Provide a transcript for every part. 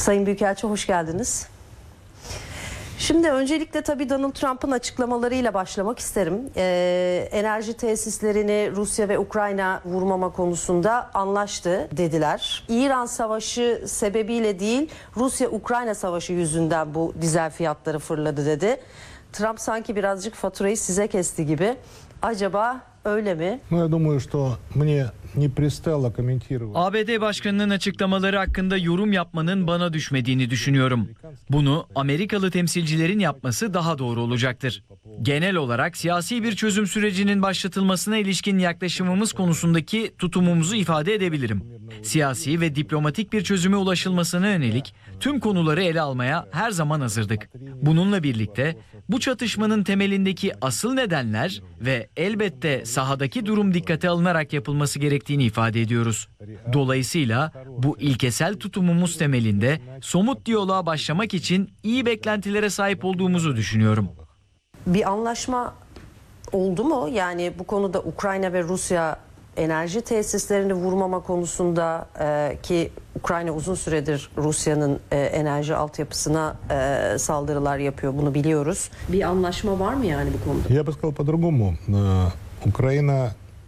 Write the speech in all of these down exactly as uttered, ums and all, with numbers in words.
Sayın Büyükelçi hoş geldiniz. Şimdi öncelikle tabii Donald Trump'ın açıklamalarıyla başlamak isterim. Ee, enerji tesislerini Rusya ve Ukrayna vurmama konusunda anlaştı dediler. İran Savaşı sebebiyle değil, Rusya-Ukrayna Savaşı yüzünden bu dizel fiyatları fırladı dedi. Trump sanki birazcık faturayı size kesti gibi. Acaba öyle mi? A B D Başkanı'nın açıklamaları hakkında yorum yapmanın bana düşmediğini düşünüyorum. Bunu Amerikalı temsilcilerin yapması daha doğru olacaktır. Genel olarak siyasi bir çözüm sürecinin başlatılmasına ilişkin yaklaşımımız konusundaki tutumumuzu ifade edebilirim. Siyasi ve diplomatik bir çözüme ulaşılmasına yönelik tüm konuları ele almaya her zaman hazırdık. Bununla birlikte bu çatışmanın temelindeki asıl nedenler ve elbette sahadaki durum dikkate alınarak yapılması gerektiğini ifade ediyoruz. Dolayısıyla bu ilkesel tutumumuz temelinde somut diyaloğa başlamak için iyi beklentilere sahip olduğumuzu düşünüyorum. Bir anlaşma oldu mu? Yani bu konuda Ukrayna ve Rusya enerji tesislerini vurmama konusunda e, ki Ukrayna uzun süredir Rusya'nın e, enerji altyapısına e, saldırılar yapıyor, bunu biliyoruz. Bir anlaşma var mı yani bu konuda? Я бы сказал по-другому. Украина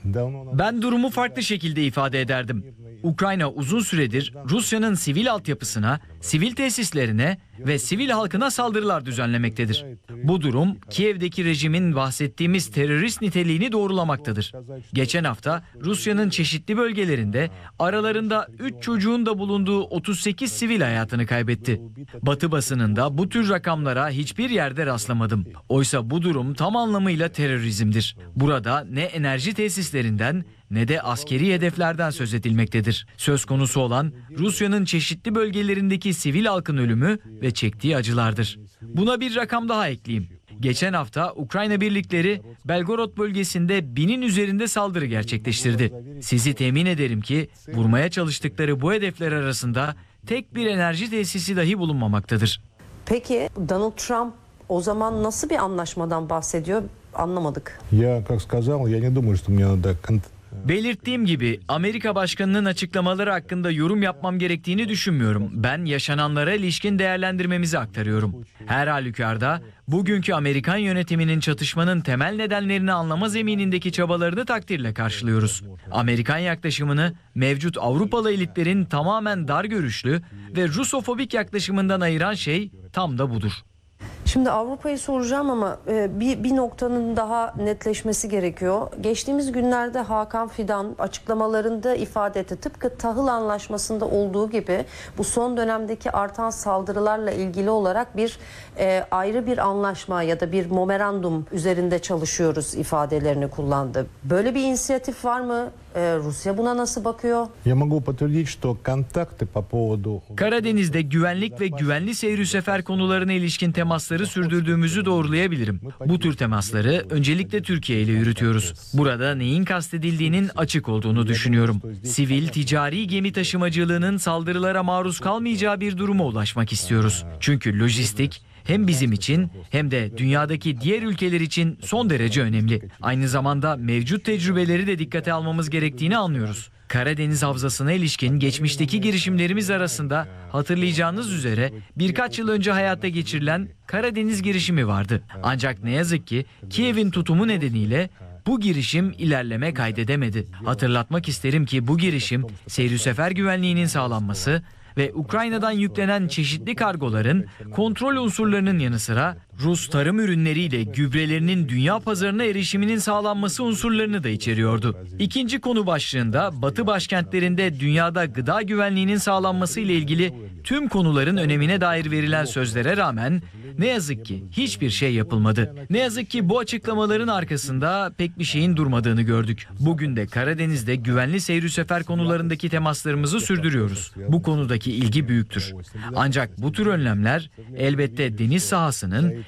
Ben durumu farklı şekilde ifade ederdim. Ukrayna uzun süredir Rusya'nın sivil altyapısına, sivil tesislerine ve sivil halkına saldırılar düzenlemektedir. Bu durum Kiev'deki rejimin bahsettiğimiz terörist niteliğini doğrulamaktadır. Geçen hafta Rusya'nın çeşitli bölgelerinde aralarında üç çocuğun da bulunduğu otuz sekiz sivil hayatını kaybetti. Batı basınında bu tür rakamlara hiçbir yerde rastlamadım. Oysa bu durum tam anlamıyla terörizmdir. Burada ne enerji tesislerinden ne de askeri hedeflerden söz edilmektedir. Söz konusu olan Rusya'nın çeşitli bölgelerindeki sivil halkın ölümü ve çektiği acılardır. Buna bir rakam daha ekleyeyim. Geçen hafta Ukrayna birlikleri Belgorod bölgesinde binin üzerinde saldırı gerçekleştirdi. Sizi temin ederim ki vurmaya çalıştıkları bu hedefler arasında tek bir enerji tesisi dahi bulunmamaktadır. Peki Donald Trump o zaman nasıl bir anlaşmadan bahsediyor? Anlamadık. Я, как сказал, я не думаю, что мне надо Belirttiğim gibi Amerika Başkanı'nın açıklamaları hakkında yorum yapmam gerektiğini düşünmüyorum. Ben yaşananlara ilişkin değerlendirmemizi aktarıyorum. Her halükarda bugünkü Amerikan yönetiminin çatışmanın temel nedenlerini anlama zeminindeki çabalarını takdirle karşılıyoruz. Amerikan yaklaşımını mevcut Avrupalı elitlerin tamamen dar görüşlü ve Rusofobik yaklaşımından ayıran şey tam da budur. Şimdi Avrupa'yı soracağım ama bir, bir noktanın daha netleşmesi gerekiyor. Geçtiğimiz günlerde Hakan Fidan açıklamalarında ifade etti. Tıpkı tahıl anlaşmasında olduğu gibi bu son dönemdeki artan saldırılarla ilgili olarak bir e, ayrı bir anlaşma ya da bir memorandum üzerinde çalışıyoruz ifadelerini kullandı. Böyle bir inisiyatif var mı? Ee, Rusya buna nasıl bakıyor? Я могу подтвердить, что контакты по поводу Karadeniz'de güvenlik ve güvenli seyir sefer konularına ilişkin temasları sürdürdüğümüzü doğrulayabilirim. Bu tür temasları öncelikle Türkiye ile yürütüyoruz. Burada neyin kastedildiğinin açık olduğunu düşünüyorum. Sivil, ticari gemi taşımacılığının saldırılara maruz kalmayacağı bir duruma ulaşmak istiyoruz. Çünkü lojistik hem bizim için hem de dünyadaki diğer ülkeler için son derece önemli. Aynı zamanda mevcut tecrübeleri de dikkate almamız gerektiğini anlıyoruz. Karadeniz Havzası'na ilişkin geçmişteki girişimlerimiz arasında hatırlayacağınız üzere birkaç yıl önce hayata geçirilen Karadeniz girişimi vardı. Ancak ne yazık ki Kiev'in tutumu nedeniyle bu girişim ilerleme kaydedemedi. Hatırlatmak isterim ki bu girişim seyir-sefer güvenliğinin sağlanması ve Ukrayna'dan yüklenen çeşitli kargoların kontrol unsurlarının yanı sıra Rus tarım ürünleriyle gübrelerinin dünya pazarına erişiminin sağlanması unsurlarını da içeriyordu. İkinci konu başlığında Batı başkentlerinde dünyada gıda güvenliğinin sağlanması ile ilgili tüm konuların önemine dair verilen sözlere rağmen ne yazık ki hiçbir şey yapılmadı. Ne yazık ki bu açıklamaların arkasında pek bir şeyin durmadığını gördük. Bugün de Karadeniz'de güvenli seyir sefer konularındaki temaslarımızı sürdürüyoruz. Bu konudaki ilgi büyüktür. Ancak bu tür önlemler elbette deniz sahasının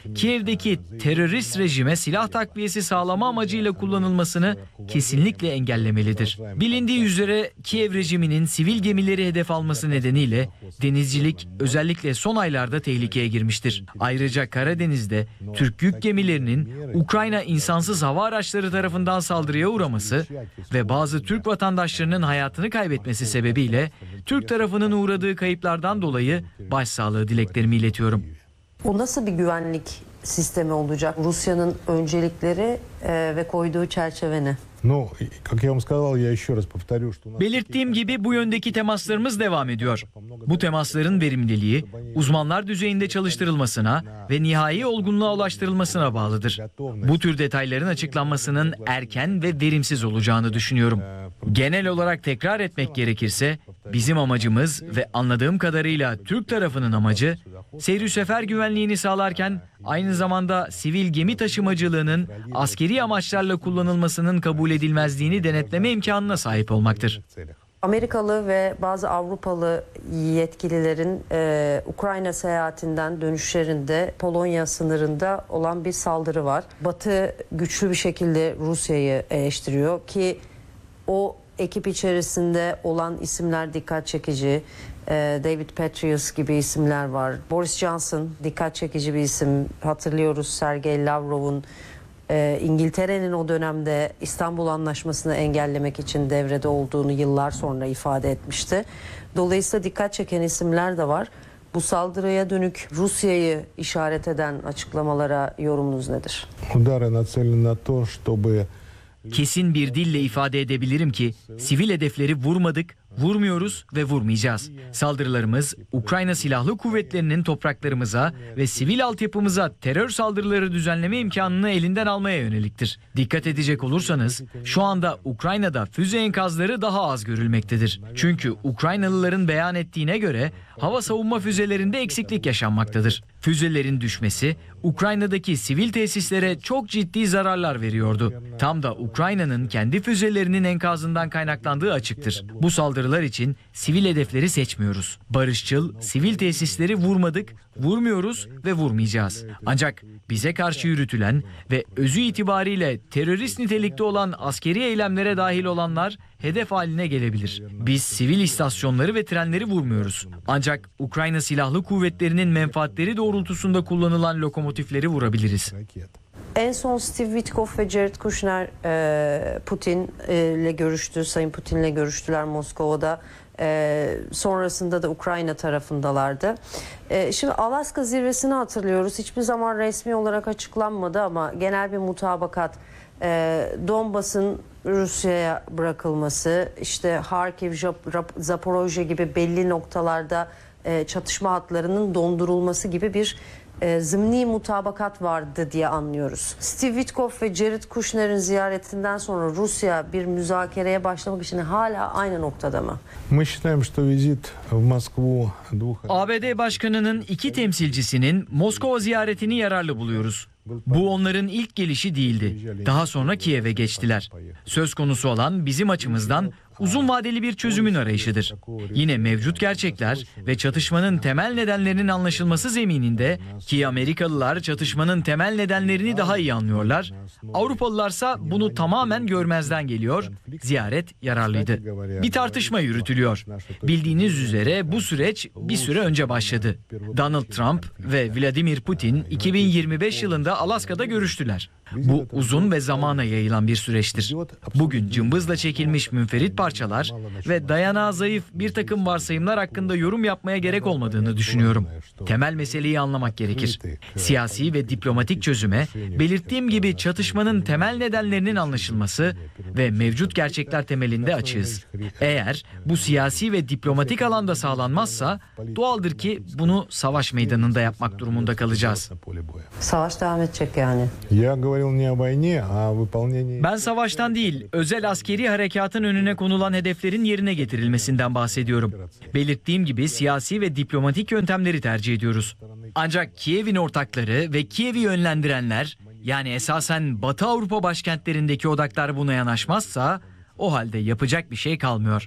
Kiev'deki terörist rejime silah takviyesi sağlama amacıyla kullanılmasını kesinlikle engellemelidir. Bilindiği üzere Kiev rejiminin sivil gemileri hedef alması nedeniyle denizcilik özellikle son aylarda tehlikeye girmiştir. Ayrıca Karadeniz'de Türk yük gemilerinin Ukrayna insansız hava araçları tarafından saldırıya uğraması ve bazı Türk vatandaşlarının hayatını kaybetmesi sebebiyle Türk tarafının uğradığı kayıplardan dolayı başsağlığı dileklerimi iletiyorum. O nasıl bir güvenlik sistemi olacak? Rusya'nın öncelikleri e, ve koyduğu çerçeve ne? Ну, и, как я вам сказал, я еще раз повторю, что у нас... Belirttiğim gibi bu yöndeki temaslarımız devam ediyor. Bu temasların verimliliği, uzmanlar düzeyinde çalıştırılmasına ve nihai olgunluğa ulaştırılmasına bağlıdır. Bu tür detayların açıklanmasının erken ve verimsiz olacağını düşünüyorum. Genel olarak tekrar etmek gerekirse, bizim amacımız ve anladığım kadarıyla Türk tarafının amacı, seyir sefer güvenliğini sağlarken aynı zamanda sivil gemi taşımacılığının askeri amaçlarla kullanılmasının kabul edilmezliğini denetleme imkanına sahip olmaktır. Amerikalı ve bazı Avrupalı yetkililerin e, Ukrayna seyahatinden dönüşlerinde Polonya sınırında olan bir saldırı var. Batı güçlü bir şekilde Rusya'yı eleştiriyor ki o ekip içerisinde olan isimler dikkat çekici. David Petraeus gibi isimler var. Boris Johnson dikkat çekici bir isim. Hatırlıyoruz Sergey Lavrov'un e, İngiltere'nin o dönemde İstanbul Anlaşması'nı engellemek için devrede olduğunu yıllar sonra ifade etmişti. Dolayısıyla dikkat çeken isimler de var. Bu saldırıya dönük Rusya'yı işaret eden açıklamalara yorumunuz nedir? Удары нацелены на то, чтобы... Kesin bir dille ifade edebilirim ki sivil hedefleri vurmadık, vurmuyoruz ve vurmayacağız. Saldırılarımız Ukrayna Silahlı Kuvvetleri'nin topraklarımıza ve sivil altyapımıza terör saldırıları düzenleme imkanını elinden almaya yöneliktir. Dikkat edecek olursanız şu anda Ukrayna'da füze enkazları daha az görülmektedir. Çünkü Ukraynalıların beyan ettiğine göre hava savunma füzelerinde eksiklik yaşanmaktadır. Füzelerin düşmesi Ukrayna'daki sivil tesislere çok ciddi zararlar veriyordu. Tam da Ukrayna'nın kendi füzelerinin enkazından kaynaklandığı açıktır. Bu saldırılar için sivil hedefleri seçmiyoruz. Barışçıl, sivil tesisleri vurmadık, vurmuyoruz ve vurmayacağız. Ancak bize karşı yürütülen ve özü itibariyle terörist nitelikte olan askeri eylemlere dahil olanlar hedef haline gelebilir. Biz sivil istasyonları ve trenleri vurmuyoruz. Ancak Ukrayna Silahlı Kuvvetleri'nin menfaatleri doğrultusunda kullanılan lokomotifleri vurabiliriz. En son Steve Witkoff ve Jared Kushner e, Putin ile görüştü. Sayın Putin'le görüştüler Moskova'da. E, sonrasında da Ukrayna tarafındalardı. E, şimdi Alaska zirvesini hatırlıyoruz. Hiçbir zaman resmi olarak açıklanmadı ama genel bir mutabakat. E, Donbas'ın Rusya'ya bırakılması, işte Harkiv, Zaporojye gibi belli noktalarda e, çatışma hatlarının dondurulması gibi bir e, zımni mutabakat vardı diye anlıyoruz. Steve Witkoff ve Jared Kushner'in ziyaretinden sonra Rusya bir müzakereye başlamak için hala aynı noktada mı? Мы считаем, что визит в Москву двух... A B D Başkanı'nın iki temsilcisinin Moskova ziyaretini yararlı buluyoruz. Bu onların ilk gelişi değildi. Daha sonra Kiev'e geçtiler. Söz konusu olan bizim açımızdan uzun vadeli bir çözümün arayışıdır. Yine mevcut gerçekler ve çatışmanın temel nedenlerinin anlaşılması zemininde ki Amerikalılar çatışmanın temel nedenlerini daha iyi anlıyorlar. Avrupalılarsa bunu tamamen görmezden geliyor. Ziyaret yararlıydı. Bir tartışma yürütülüyor. Bildiğiniz üzere bu süreç bir süre önce başladı. Donald Trump ve Vladimir Putin iki bin yirmi beş yılında Alaska'da görüştüler. Bu uzun ve zamana yayılan bir süreçtir. Bugün cımbızla çekilmiş münferit parçalar ve dayanağı zayıf bir takım varsayımlar hakkında yorum yapmaya gerek olmadığını düşünüyorum. Temel meseleyi anlamak gerekir. Siyasi ve diplomatik çözüme, belirttiğim gibi çatışmanın temel nedenlerinin anlaşılması ve mevcut gerçekler temelinde açığız. Eğer bu siyasi ve diplomatik alanda sağlanmazsa doğaldır ki bunu savaş meydanında yapmak durumunda kalacağız. Savaş devam edecek yani. Я говорил не о войне, а о выполнении... Ben savaştan değil, özel askeri harekatın önüne konulan hedeflerin yerine getirilmesinden bahsediyorum. Belirttiğim gibi siyasi ve diplomatik yöntemleri tercih ediyoruz. Ancak Kiev'in ortakları ve Kiev'i yönlendirenler, yani esasen Batı Avrupa başkentlerindeki odaklar buna yanaşmazsa, o halde yapacak bir şey kalmıyor.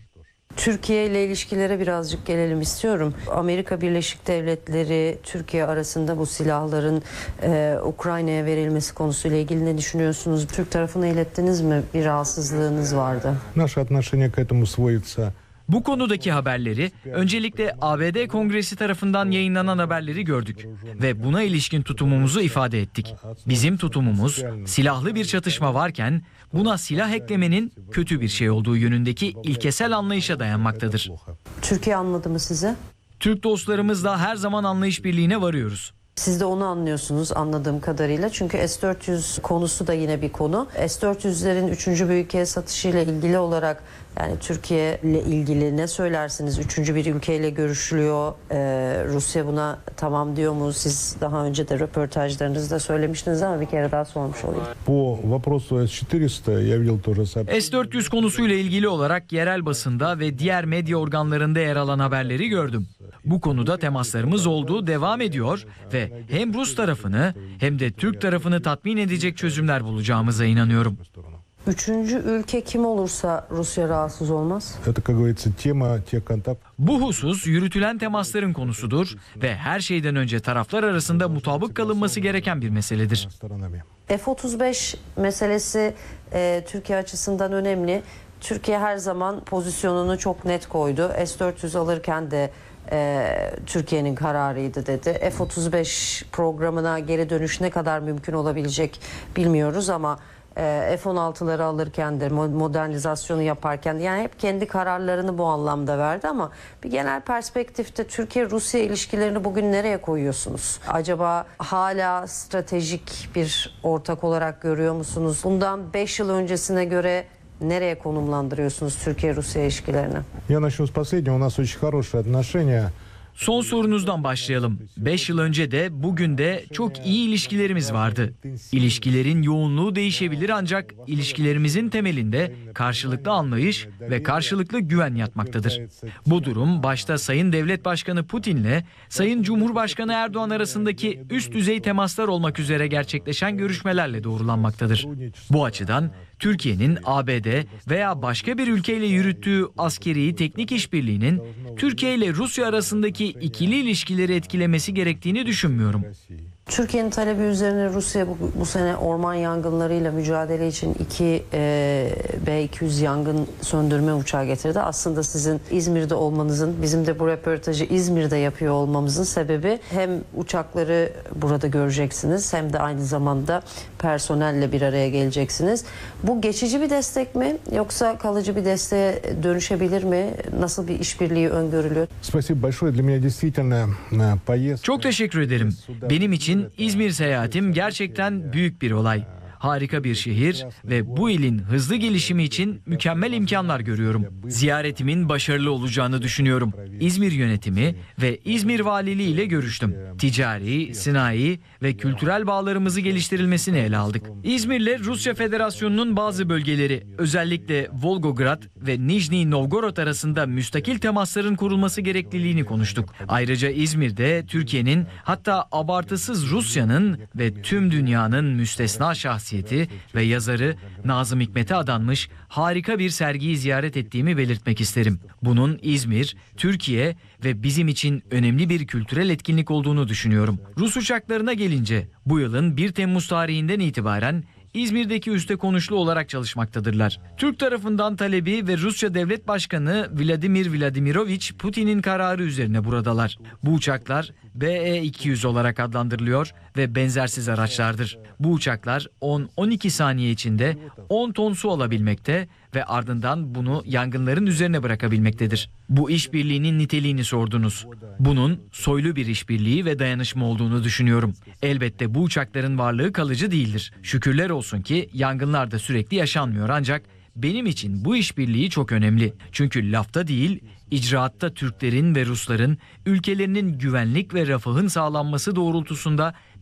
Türkiye ile ilişkilere birazcık gelelim istiyorum. Amerika Birleşik Devletleri, Türkiye arasında bu silahların e, Ukrayna'ya verilmesi konusuyla ilgili ne düşünüyorsunuz? Türk tarafına ilettiniz mi? Bir rahatsızlığınız vardı. Наше отношение к этому сводится. Bu konudaki haberleri öncelikle A B D Kongresi tarafından yayınlanan haberleri gördük ve buna ilişkin tutumumuzu ifade ettik. Bizim tutumumuz silahlı bir çatışma varken buna silah eklemenin kötü bir şey olduğu yönündeki ilkesel anlayışa dayanmaktadır. Türkiye anladı mı sizi? Türk dostlarımızla her zaman anlayış birliğine varıyoruz. Siz de onu anlıyorsunuz anladığım kadarıyla. Çünkü S dört yüz konusu da yine bir konu. S dört yüzlerin üçüncü bir ülkeye satışıyla ilgili olarak, yani Türkiye ile ilgili ne söylersiniz? Üçüncü bir ülkeyle görüşülüyor. Ee, Rusya buna tamam diyor mu? Siz daha önce de röportajlarınızda söylemiştiniz ama bir kere daha sormuş olayım. По вопросу С четыреста я видел тоже сообщение. S dört yüz konusuyla ilgili olarak yerel basında ve diğer medya organlarında yer alan haberleri gördüm. Bu konuda temaslarımız olduğu devam ediyor ve hem Rus tarafını hem de Türk tarafını tatmin edecek çözümler bulacağımıza inanıyorum. Üçüncü ülke kim olursa Rusya rahatsız olmaz. Это, как говорится, тема тех контактов. Bu husus yürütülen temasların konusudur ve her şeyden önce taraflar arasında mutabık kalınması gereken bir meseledir. Сторонами. F otuz beş meselesi e, Türkiye açısından önemli. Türkiye her zaman pozisyonunu çok net koydu. S dört yüz alırken de e, Türkiye'nin kararıydı dedi. F otuz beş programına geri dönüş ne kadar mümkün olabilecek bilmiyoruz ama e, F on altıları alırken de modernizasyonu yaparken de, yani hep kendi kararlarını bu anlamda verdi ama bir genel perspektifte Türkiye-Rusya ilişkilerini bugün nereye koyuyorsunuz? Acaba hala stratejik bir ortak olarak görüyor musunuz? Bundan beş yıl öncesine göre nereye konumlandırıyorsunuz Türkiye-Rusya ilişkilerini? Я начну с последнего. У нас очень хорошие отношения. Son sorunuzdan başlayalım. beş yıl önce de bugün de çok iyi ilişkilerimiz vardı. İlişkilerin yoğunluğu değişebilir ancak ilişkilerimizin temelinde karşılıklı anlayış ve karşılıklı güven yatmaktadır. Bu durum başta Sayın Devlet Başkanı Putin'le Sayın Cumhurbaşkanı Erdoğan arasındaki üst düzey temaslar olmak üzere gerçekleşen görüşmelerle doğrulanmaktadır. Bu açıdan Türkiye'nin A B D veya başka bir ülkeyle yürüttüğü askeri teknik işbirliğinin Türkiye ile Rusya arasındaki ikili ilişkileri etkilemesi gerektiğini düşünmüyorum. Türkiye'nin talebi üzerine Rusya bu, bu sene orman yangınlarıyla mücadele için iki e, B iki yüz yangın söndürme uçağı getirdi. Aslında sizin İzmir'de olmanızın, bizim de bu röportajı İzmir'de yapıyor olmamızın sebebi hem uçakları burada göreceksiniz hem de aynı zamanda personelle bir araya geleceksiniz. Bu geçici bir destek mi yoksa kalıcı bir desteğe dönüşebilir mi? Nasıl bir işbirliği öngörülüyor? Спасибо большое. Для меня действительно э, поездка. Çok teşekkür ederim. Benim için İzmir seyahatim gerçekten büyük bir olay. Harika bir şehir ve bu ilin hızlı gelişimi için mükemmel imkanlar görüyorum. Ziyaretimin başarılı olacağını düşünüyorum. İzmir yönetimi ve İzmir Valiliği ile görüştüm. Ticari, sanayi ve kültürel bağlarımızı geliştirilmesini ele aldık. İzmir'le Rusya Federasyonu'nun bazı bölgeleri, özellikle Volgograd ve Nijni Novgorod arasında müstakil temasların kurulması gerekliliğini konuştuk. Ayrıca İzmir'de Türkiye'nin, hatta abartısız Rusya'nın ve tüm dünyanın müstesna şahsiyeti ve yazarı Nazım Hikmet'e adanmış harika bir sergiyi ziyaret ettiğimi belirtmek isterim. Bunun İzmir, Türkiye ve bizim için önemli bir kültürel etkinlik olduğunu düşünüyorum. Rus uçaklarına gelince bu yılın bir Temmuz tarihinden itibaren İzmir'deki üste konuşlu olarak çalışmaktadırlar. Türk tarafından talebi ve Rusya Devlet Başkanı Vladimir Vladimirovich Putin'in kararı üzerine buradalar. Bu uçaklar B E iki yüz olarak adlandırılıyor ve benzersiz araçlardır. Bu uçaklar on on iki saniye içinde on ton su alabilmekte ve ardından bunu yangınların üzerine bırakabilmektedir. Bu işbirliğinin niteliğini sordunuz. Bunun soylu bir işbirliği ve dayanışma olduğunu düşünüyorum. Elbette bu uçakların varlığı kalıcı değildir. Şükürler olsun ki yangınlar da sürekli yaşanmıyor ancak benim için bu işbirliği çok önemli. Çünkü lafta değil, icraatta Türklerin ve Rusların ülkelerinin güvenlik ve refahın sağlanması doğrultusunda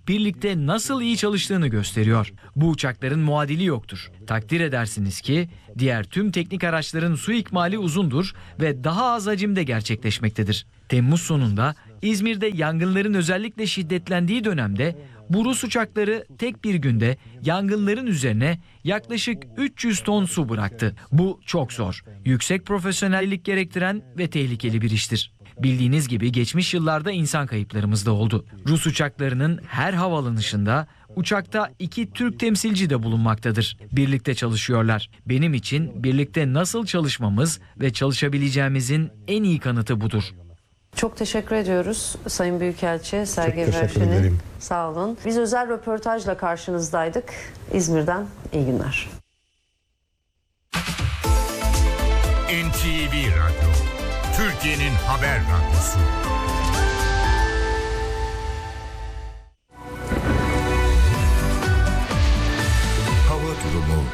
birlikte nasıl iyi çalıştığını gösteriyor. Bu uçakların muadili yoktur. Takdir edersiniz ki diğer tüm teknik araçların su ikmali uzundur ve daha az hacimde gerçekleşmektedir. Temmuz sonunda İzmir'de yangınların özellikle şiddetlendiği dönemde bu Rus uçakları tek bir günde yangınların üzerine yaklaşık üç yüz ton su bıraktı. Bu çok zor, yüksek profesyonellik gerektiren ve tehlikeli bir iştir. Bildiğiniz gibi geçmiş yıllarda insan kayıplarımız da oldu. Rus uçaklarının her havalanışında uçakta iki Türk temsilci de bulunmaktadır. Birlikte çalışıyorlar. Benim için birlikte nasıl çalışmamız ve çalışabileceğimizin en iyi kanıtı budur. Çok teşekkür ediyoruz Sayın Büyükelçi Sergey Çok teşekkür Verşin'in. ederim. Sağ olun. Biz özel röportajla karşınızdaydık. İzmir'den iyi günler. N T V Radyo, Türkiye'nin haber radyosu. Hava durumu.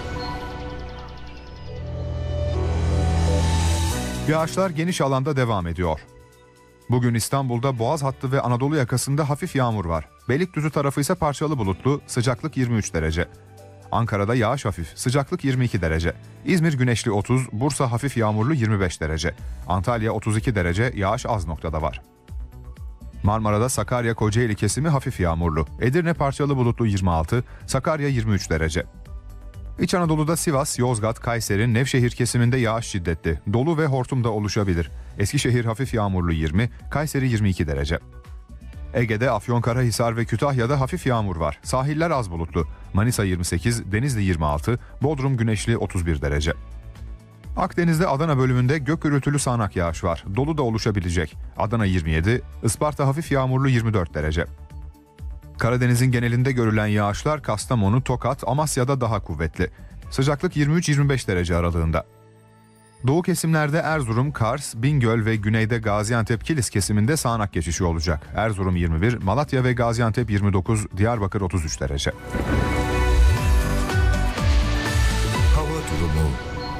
Yağışlar geniş alanda devam ediyor. Bugün İstanbul'da Boğaz hattı ve Anadolu yakasında hafif yağmur var. Beylikdüzü tarafı ise parçalı bulutlu, sıcaklık yirmi üç derece. Ankara'da yağış hafif, sıcaklık yirmi iki derece. İzmir güneşli otuz, Bursa hafif yağmurlu yirmi beş derece. Antalya otuz iki derece, yağış az noktada var. Marmara'da Sakarya Kocaeli kesimi hafif yağmurlu. Edirne parçalı bulutlu yirmi altı, Sakarya yirmi üç derece. İç Anadolu'da Sivas, Yozgat, Kayseri, Nevşehir kesiminde yağış şiddetli. Dolu ve hortum da oluşabilir. Eskişehir hafif yağmurlu yirmi, Kayseri yirmi iki derece. Ege'de Afyonkarahisar ve Kütahya'da hafif yağmur var. Sahiller az bulutlu. Manisa yirmi sekiz, Denizli yirmi altı, Bodrum güneşli otuz bir derece. Akdeniz'de Adana bölümünde gök gürültülü sağanak yağış var. Dolu da oluşabilecek. Adana yirmi yedi, Isparta hafif yağmurlu yirmi dört derece. Karadeniz'in genelinde görülen yağışlar Kastamonu, Tokat, Amasya'da daha kuvvetli. Sıcaklık yirmi üç yirmi beş derece aralığında. Doğu kesimlerde Erzurum, Kars, Bingöl ve güneyde Gaziantep, Kilis kesiminde sağanak geçişi olacak. Erzurum yirmi bir, Malatya ve Gaziantep yirmi dokuz, Diyarbakır otuz üç derece. Hava durumu.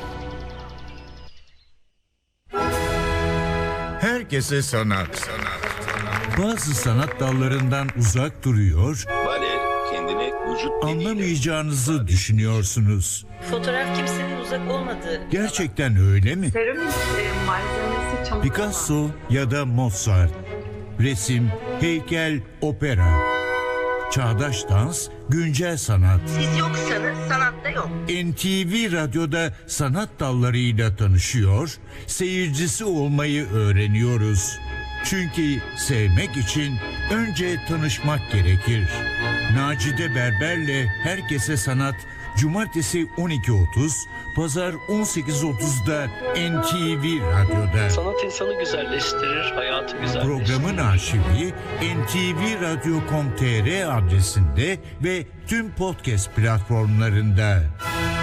Herkese sanat. Bazı sanat dallarından uzak duruyor, Bale kendini vücut diliyle anlamayacağınızı düşünüyorsunuz. Fotoğraf kimsenin uzak olmadığı. Gerçekten öyle mi? Seramik e, malzemesi çamur. Picasso ya da Mozart, resim, heykel, opera, çağdaş dans, güncel sanat. Siz yoksanız sanatta yok. N T V Radyo'da sanat dallarıyla tanışıyor, seyircisi olmayı öğreniyoruz. Çünkü sevmek için önce tanışmak gerekir. Nacide Berber'le Herkese Sanat, Cumartesi on iki otuz, Pazar on sekiz otuzda N T V Radyo'da. Sanat insanı güzelleştirir, hayatı güzelleştirir. Programın arşivi N T V radyo nokta com nokta tr adresinde ve tüm podcast platformlarında.